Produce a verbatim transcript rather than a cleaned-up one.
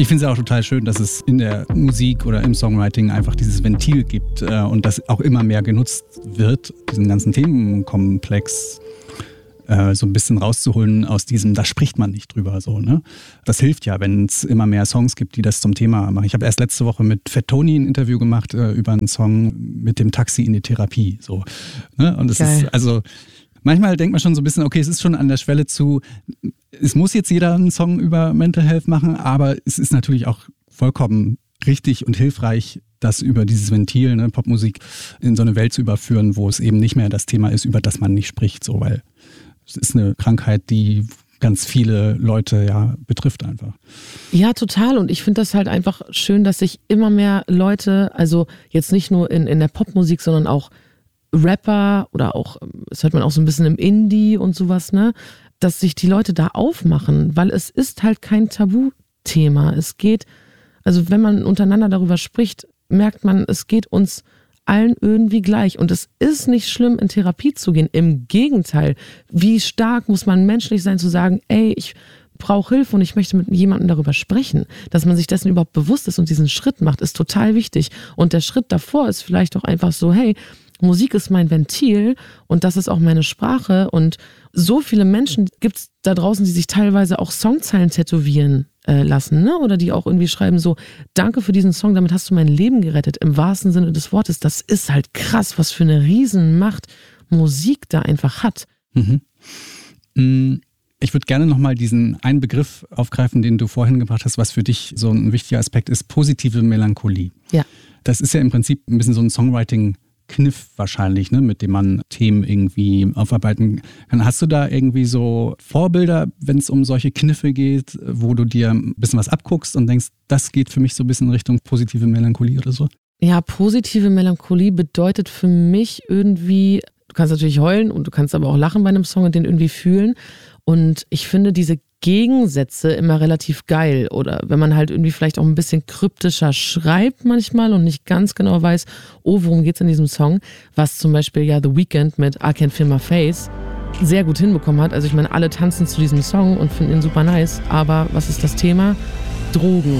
Ich finde es auch total schön, dass es in der Musik oder im Songwriting einfach dieses Ventil gibt äh, und das auch immer mehr genutzt wird, diesen ganzen Themenkomplex äh, so ein bisschen rauszuholen aus diesem, da spricht man nicht drüber. So, ne? Das hilft ja, wenn es immer mehr Songs gibt, die das zum Thema machen. Ich habe erst letzte Woche mit Fat Tony ein Interview gemacht äh, über einen Song mit dem Taxi in die Therapie. So, ne? Und es ist also manchmal denkt man schon so ein bisschen, okay, es ist schon an der Schwelle zu, es muss jetzt jeder einen Song über Mental Health machen, aber es ist natürlich auch vollkommen richtig und hilfreich, das über dieses Ventil, ne, Popmusik in so eine Welt zu überführen, wo es eben nicht mehr das Thema ist, über das man nicht spricht, so, weil es ist eine Krankheit, die ganz viele Leute ja betrifft einfach. Ja, total. Und ich finde das halt einfach schön, dass sich immer mehr Leute, also jetzt nicht nur in, in der Popmusik, sondern auch Rapper oder auch, das hört man auch so ein bisschen im Indie und sowas, ne, dass sich die Leute da aufmachen, weil es ist halt kein Tabuthema. Es geht, also wenn man untereinander darüber spricht, merkt man, es geht uns allen irgendwie gleich. Und es ist nicht schlimm, in Therapie zu gehen. Im Gegenteil, wie stark muss man menschlich sein, zu sagen, ey, ich brauche Hilfe und ich möchte mit jemandem darüber sprechen. Dass man sich dessen überhaupt bewusst ist und diesen Schritt macht, ist total wichtig. Und der Schritt davor ist vielleicht auch einfach so, hey, Musik ist mein Ventil und das ist auch meine Sprache. Und so viele Menschen gibt es da draußen, die sich teilweise auch Songzeilen tätowieren äh, lassen, ne? Oder die auch irgendwie schreiben so, danke für diesen Song, damit hast du mein Leben gerettet. Im wahrsten Sinne des Wortes. Das ist halt krass, was für eine Riesenmacht Musik da einfach hat. Mhm. Ich würde gerne nochmal diesen einen Begriff aufgreifen, den du vorhin gebracht hast, was für dich so ein wichtiger Aspekt ist, positive Melancholie. Ja. Das ist ja im Prinzip ein bisschen so ein Songwriting Kniff wahrscheinlich, ne, mit dem man Themen irgendwie aufarbeiten kann. Hast du da irgendwie so Vorbilder, wenn es um solche Kniffe geht, wo du dir ein bisschen was abguckst und denkst, das geht für mich so ein bisschen in Richtung positive Melancholie oder so? Ja, positive Melancholie bedeutet für mich irgendwie, du kannst natürlich heulen und du kannst aber auch lachen bei einem Song und den irgendwie fühlen. Und ich finde diese Gegensätze immer relativ geil. Oder wenn man halt irgendwie vielleicht auch ein bisschen kryptischer schreibt manchmal und nicht ganz genau weiß, oh, worum geht's in diesem Song, was zum Beispiel ja The Weeknd mit I Can't Feel My Face sehr gut hinbekommen hat. Also ich meine, alle tanzen zu diesem Song und finden ihn super nice. Aber was ist das Thema? Drogen.